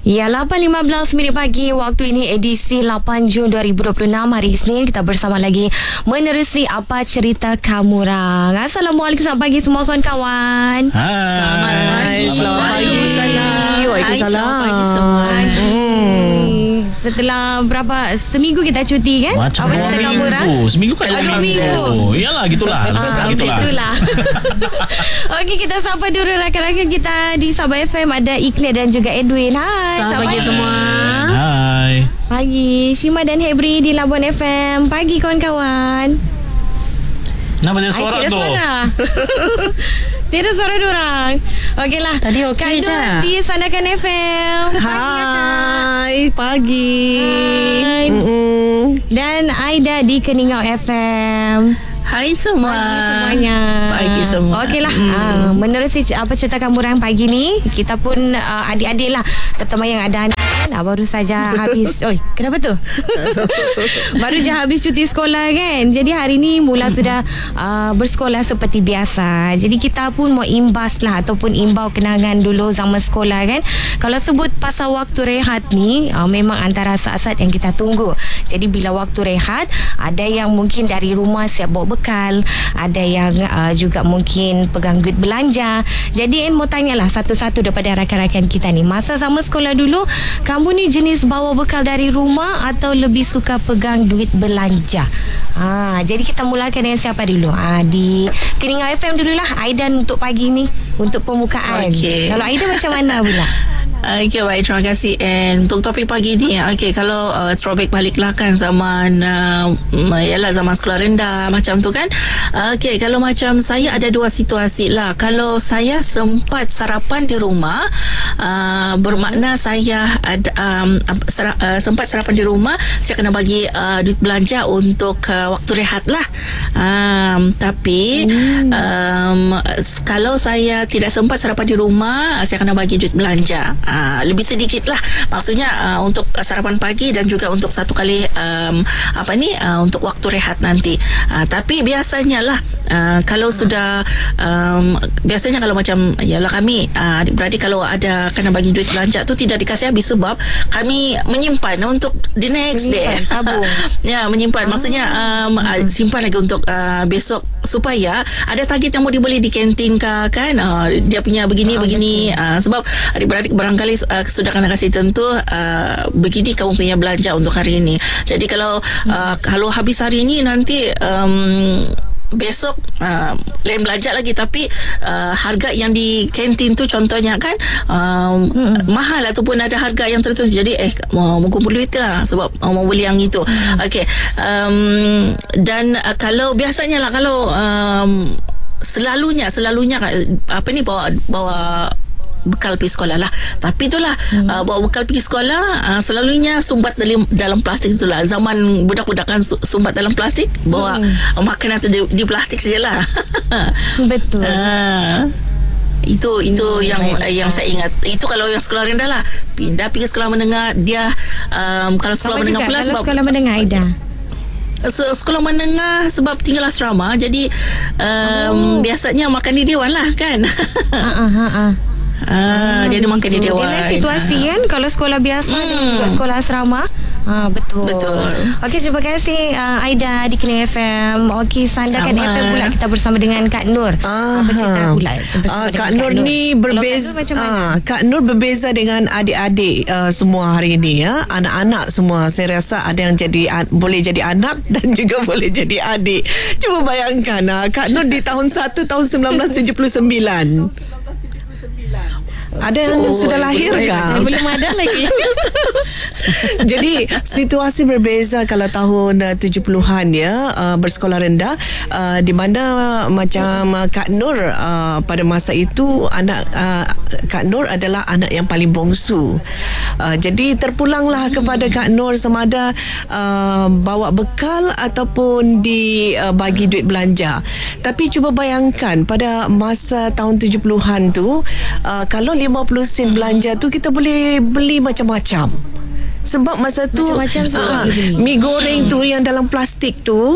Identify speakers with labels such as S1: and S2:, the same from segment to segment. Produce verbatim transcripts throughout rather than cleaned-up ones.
S1: Ya, lapan lima belas minit pagi waktu ini, edisi lapan Jun dua ribu dua puluh enam, hari Isnin. Kita bersama lagi menerusi Apa Cerita Kamu Orang. Assalamualaikum, selamat pagi semua kawan-kawan.
S2: Hai.
S3: Selamat pagi.
S2: Selamat pagi.
S3: Waalaikumsalam.
S1: Setelah berapa seminggu kita cuti kan?
S2: Macam
S1: Apa
S2: dua
S1: Cerita Kamu Orang?
S2: minggu. Seminggu kan
S1: Ah,
S2: dua
S1: dua
S2: minggu.
S1: minggu.
S2: Oh, iyalah gitulah.
S1: Ah,
S2: gitulah.
S1: Itulah. Okey, kita sapa dulu rakan-rakan kita di Sabah F M. Ada Ikhlas dan juga Edwin. Hai.
S3: Selamat pagi semua.
S2: Hai.
S1: Pagi. Shima dan Hebri di Labuan F M. Pagi kawan-kawan.
S2: Kenapa dia suara
S1: Ay,
S2: tu?
S1: Suara. Tidak suara diorang. Okeylah.
S3: Tadi okey je.
S1: Di Sandakan F M.
S4: Hai, pagi.
S1: Hai.
S4: Mm-mm.
S1: Dan Aida di Keningau F M.
S3: Hai semua.
S1: Pagi semuanya.
S3: Pagi semua.
S1: Okeylah. Hmm. Uh, menerusi Apa Cerita Kamu Orang pagi ni, kita pun uh, adik-adik lah, terutama yang ada anak kan, uh, baru saja habis. Oi, kenapa tu? Baru je habis cuti sekolah kan. Jadi hari ni mula sudah uh, bersekolah seperti biasa. Jadi kita pun mau imbas lah, ataupun imbau kenangan dulu zaman sekolah kan. Kalau sebut pasal waktu rehat ni, uh, memang antara saat-saat yang kita tunggu. Jadi bila waktu rehat, ada yang mungkin dari rumah siap bawa bekal, ada yang uh, juga mungkin pegang duit belanja. Jadi En mau tanyalah satu-satu daripada rakan-rakan kita ni, masa sama sekolah dulu, kamu ni jenis bawa bekal dari rumah atau lebih suka pegang duit belanja? Ha, jadi kita mulakan dengan siapa dulu? Ha, di Keningau F M dululah, Aidan untuk pagi ni, untuk pembukaan.
S3: Okey.
S1: Kalau Aidan macam mana pula?
S3: Okey, baik, terima kasih. And untuk topik pagi ni, okey, kalau uh, throwback baliklah kan zaman uh, yalah zaman sekolah rendah macam tu kan. Uh, okey, kalau macam saya ada dua situasi lah. Kalau saya sempat sarapan di rumah, uh, bermakna saya ada um, sara, uh, sempat sarapan di rumah, saya kena bagi uh, duit belanja untuk uh, waktu rehat lah. Um, tapi hmm. um, kalau saya tidak sempat sarapan di rumah, saya kena bagi duit belanja. Uh, lebih sedikit lah, maksudnya uh, untuk sarapan pagi dan juga untuk satu kali um, apa ni uh, untuk waktu rehat nanti. Uh, tapi biasanya lah uh, kalau sudah um, biasanya kalau macam yalah kami uh, adik-beradik kalau ada kena bagi duit belanja tu tidak dikasih habis sebab kami menyimpan untuk the next day.
S1: Tabung.
S3: Ya, menyimpan. Maksudnya um, hmm. simpan lagi untuk uh, besok supaya ada target yang mau dibeli di kantin ke kan. Uh, dia punya begini oh, begini uh, sebab adik-beradik barangkali uh, sudah kena kasih tentu uh, begini kamu punya belanja untuk hari ini. Jadi kalau uh, kalau habis hari ini nanti um, besok uh, lain belanja lagi, tapi uh, harga yang di kantin tu contohnya kan um, hmm. mahal ataupun ada harga yang tertentu, jadi eh mau mengumpul duit lah sebab uh, mau beli yang itu. hmm. Okey, um, dan uh, kalau biasanya lah kalau um, selalunya selalunya apa ni bawa bawa bekal pergi sekolah lah. Tapi itulah hmm. uh, bawa bekal pergi sekolah uh, selalunya sumbat dalam, dalam plastik itulah. Zaman budak-budak kan sumbat dalam plastik, bawa hmm. uh, makanan tu di, di plastik sajalah.
S1: Betul.
S3: uh, itu itu hmm, yang uh, yang saya ingat. Itu kalau yang sekolah rendah lah. Pindah pergi sekolah menengah, dia um, kalau sekolah
S1: Sama
S3: menengah
S1: juga,
S3: pula
S1: kalau
S3: sebab
S1: sekolah menengah Aida,
S3: So, sekolah menengah sebab tinggal asrama, jadi um, oh. biasanya makan di dewan lah kan.
S1: Ha ha ha.
S3: Ah, jadi makan di dewan.
S1: Dia situasi kan, kalau sekolah biasa hmm. dan juga sekolah asrama. Ah, betul.
S3: Betul.
S1: Okey, terima kasih uh, Aida di Keningau F M. Okey, Sandakan F M pula kita bersama dengan Kak Nur.
S4: Aha.
S1: Apa cerita pula?
S4: Uh, Kak Nur ni berbeza. Kak Nur, uh, Kak Nur berbeza dengan adik-adik uh, semua hari ini ya. Anak-anak semua. Saya rasa ada yang jadi uh, boleh jadi anak dan juga boleh jadi adik. Cuba bayangkan uh, Kak Nur di tahun satu tahun sembilan belas tujuh puluh sembilan. Ada yang oh, sudah lahir kah?
S1: Belum ada lagi.
S4: Jadi situasi berbeza kalau tahun uh, tujuh puluhan ya, uh, bersekolah rendah, uh, di mana uh, macam uh, Kak Nur uh, pada masa itu anak uh, Kak Nur adalah anak yang paling bongsu. Uh, jadi terpulanglah kepada Kak Nur sama ada uh, bawa bekal ataupun dibagi uh, duit belanja. Tapi cuba bayangkan pada masa tahun tujuh puluhan tu, uh, kalau lima puluh sen belanja tu kita boleh beli macam-macam. Sebab masa tu
S1: macam-macam
S4: uh, mi goreng tu yang dalam plastik tu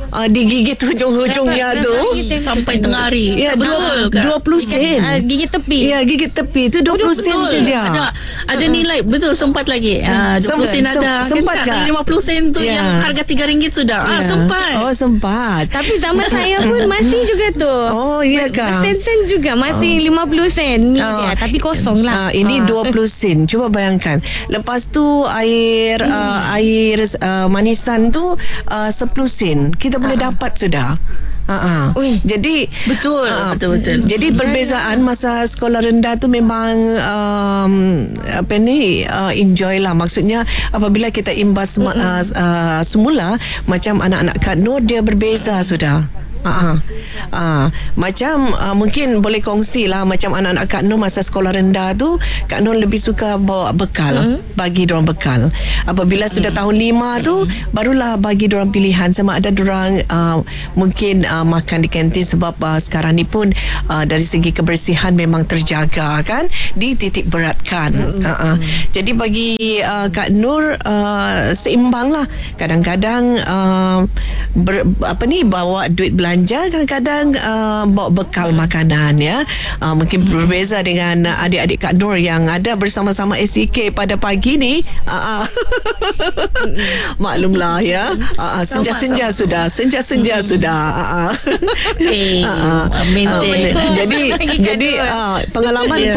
S4: uh, digigit hujung-hujungnya
S1: Berapa-
S4: tu.
S1: berapa gigit
S3: Sampai tengah hari.
S4: Ya,
S3: betul kan?
S4: dua puluh sen.
S1: Uh, gigit tepi.
S4: Ya, gigit tepi tu dua puluh sen
S3: Betul.
S4: saja.
S3: Ada ada nilai betul sempat lagi. Ah dua puluh sen
S4: Sem-
S3: ada.
S4: sem- sempat
S3: kan?
S4: tak?
S3: lima puluh sen tu
S4: Ya.
S3: yang harga tiga ringgit sudah. Ah
S4: Ya.
S3: sempat.
S4: Oh, sempat.
S1: Tapi zaman saya pun masih juga tu.
S4: Oh, iya kah?
S1: Sen-sen juga masih lima puluh sen ni
S4: Ah.
S1: dia. Tapi kosong lah.
S4: Ah, ini
S1: Ah.
S4: dua puluh sen. Cuba bayangkan. Lepas tu air
S1: Hmm.
S4: uh, air uh, manisan tu uh, sepuluh sen. Kita boleh dapat sudah. Uh-uh.
S1: Ui.
S4: Jadi
S3: Betul,
S4: ah,
S3: betul-betul.
S4: Jadi perbezaan masa sekolah rendah tu memang um, apa ni uh, enjoy lah. Maksudnya apabila kita imbas uh, uh, semula macam anak-anak Kak Nur dia berbeza sudah. Uh-huh. Uh, macam uh, mungkin boleh kongsi lah macam anak-anak Kak Nur masa sekolah rendah tu Kak Nur lebih suka bawa bekal, mm-hmm. bagi diorang bekal. Apabila mm-hmm. sudah tahun lima tu barulah bagi diorang pilihan sama ada diorang uh, mungkin uh, makan di kantin sebab uh, sekarang ni pun uh, dari segi kebersihan memang terjaga kan, dititik beratkan. Mm-hmm. Uh-uh. Jadi bagi uh, Kak Nur uh, seimbang lah. Kadang-kadang uh, ber, apa ni bawa duit belanja, kadang-kadang uh, bawa bekal makanan ya. Uh, mungkin berbeza dengan uh, adik-adik Kak Nur yang ada bersama-sama S C K pada pagi ni. Uh, uh. Maklumlah ya. Uh, uh, senja-senja sudah, senja-senja sudah. Uh, uh.
S3: Eh,
S4: Uh, uh.
S3: maintain.
S4: Uh, jadi
S1: Bagi Kak
S4: jadi
S1: Nur.
S4: uh, pengalaman
S3: Ya.